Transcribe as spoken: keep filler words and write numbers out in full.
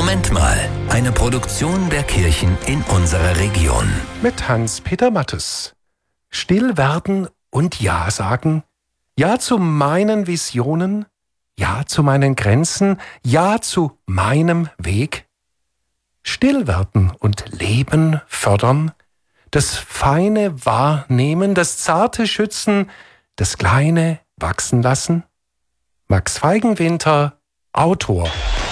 Moment mal, eine Produktion der Kirchen in unserer Region. Mit Hans-Peter Mattes. Still werden und Ja sagen. Ja zu meinen Visionen. Ja zu meinen Grenzen. Ja zu meinem Weg. Still werden und Leben fördern. Das Feine wahrnehmen, das Zarte schützen, das Kleine wachsen lassen. Max Feigenwinter, Autor.